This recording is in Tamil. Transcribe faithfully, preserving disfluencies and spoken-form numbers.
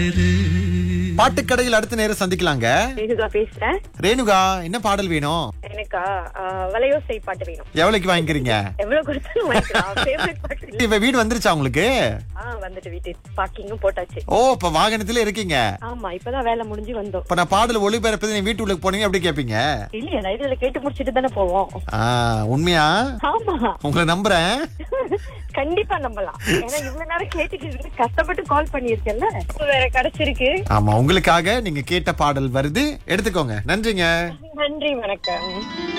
பாட்டுக்கடையில் அடுத்த நேரம் சந்திக்கலாங்க. ரேணுகா பேசுறேன். ரேணுகா, என்ன பாடல் வேணும்? எனக்கா வலையோசை பாட்டு வேணும். எவ்வளவுக்கு வாங்கிக்கிறீங்க? எவ்வளவு கொடுத்தாலும் வாங்கிக்கலாம். ஃபேவரட் பாட்டு. இப்ப வீடு வந்துருச்சா உங்களுக்கு? ஆ வந்துட்டு வீட்டு பார்க்கிங்கும் போட்டாச்சு. ஓ, இப்ப வாகனத்துல இருக்கீங்க. ஆமா, இப்பதான் வேலை முடிஞ்சு வந்தோம். இப்ப நான் பாடல் ஒளிபரப்பது நீ வீட்டுக்குள்ள போனீங்க அப்படி கேப்பீங்க? இல்லையா, இதுல கேட்டு முடிச்சிட்டு தானே போவோம். ஆ, உண்மையா? ஆமா, உங்களை நம்புறேன். கண்டிப்பா நம்பலாம். ஏன்னா இவ்வளவு நேரம் கேட்டுக்கிட்டு கஷ்டப்பட்டு கால் பண்ணிருக்கேன்ல, வேற கிடைச்சிருக்கு. ஆமா, உங்களுக்காக நீங்க கேட்ட பாடல் வருது, எடுத்துக்கோங்க. நன்றிங்க. நன்றி, வணக்கம்.